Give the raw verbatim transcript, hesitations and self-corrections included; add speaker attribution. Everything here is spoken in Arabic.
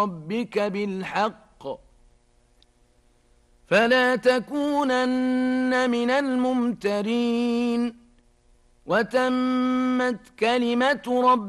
Speaker 1: ربك بالحق فلا تكونن من الممترين وتمت كلمة ربك